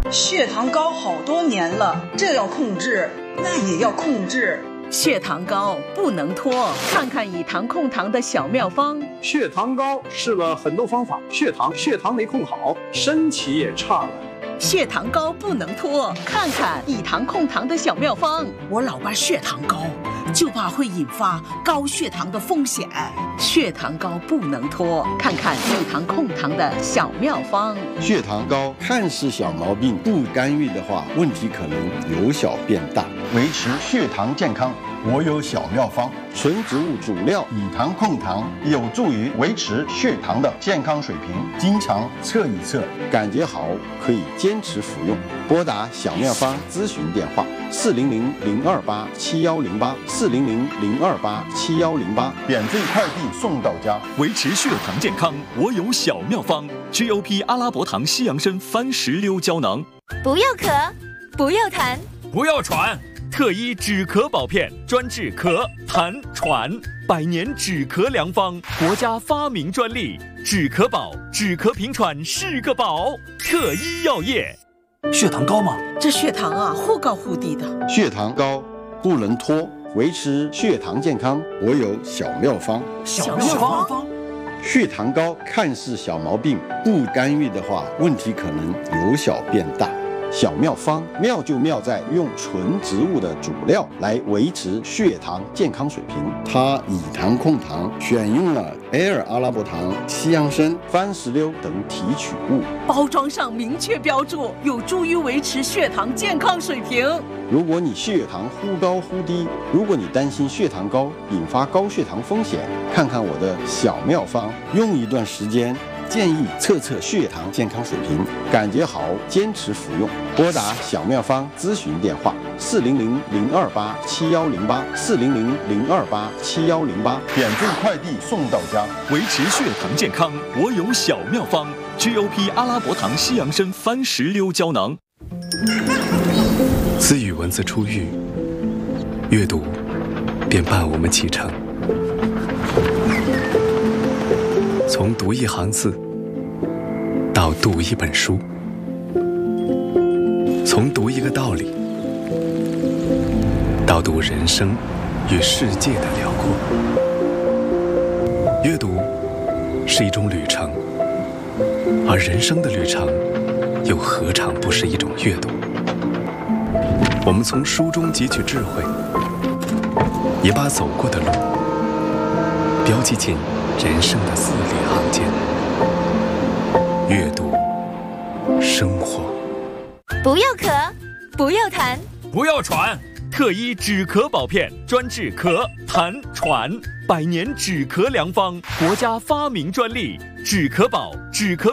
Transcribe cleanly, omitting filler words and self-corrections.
血糖高好多年了，这要控制，那也要控制。 血糖高不能拖，看看以糖控糖的小妙方。 血糖高试了很多方法，血糖没控好，身体也差了。 血糖高不能拖，看看以糖控糖的小妙方。 我老爸血糖高，就怕会引发高血糖的风险。 血糖高不能拖，看看以糖控糖的小妙方。 血糖高看似小毛病，不干预的话，问题可能由小变大。维持血糖健康，我有小妙方：纯植物主料以糖控糖，有助于维持血糖的健康水平。经常测一测，感觉好可以坚持服用。拨打小妙方咨询电话：400-028-7108，400-028-7108，免费快递送到家。 维持血糖健康，我有小妙方：GOP 阿拉伯糖西洋参番石榴胶囊。 不要咳，不要痰， 不要喘。特医止咳宝片，专治咳、痰、喘，100年止咳良方，国家发明专利。止咳宝，止咳平喘是个宝。特医药业。 血糖高吗？ 这血糖啊，忽高忽低的。 血糖高不能拖，维持血糖健康，我有小妙方。 小妙方。 血糖高看似小毛病，不干预的话，问题可能由小变大。小妙方妙就妙在用纯植物的主料来维持血糖健康水平。它以糖控糖，选用了Air阿拉伯糖、西洋参、番石榴等提取物， 包装上明确标注，有助于维持血糖健康水平。 如果你血糖忽高忽低，如果你担心血糖高引发高血糖风险，看看我的小妙方，用一段时间。建议测测血糖健康水平，感觉好坚持服用。拨打小妙方咨询电话：400-028-7108，400-028-7108，免费快递送到家。 维持血糖健康，我有小妙方：GOP 阿拉伯糖西洋参番石榴胶囊。 自与文字初遇，阅读便伴我们启程。从读一行字到读一本书，从读一个道理到读人生与世界的辽阔。阅读是一种旅程，而人生的旅程又何尝不是一种阅读？我们从书中汲取智慧，也把走过的路标记进人生的字里行间。阅读生活。 不要咳，不要痰， 不要喘。特医止咳宝片，专治咳、痰、喘，100年止咳良方，国家发明专利。止咳宝，止咳。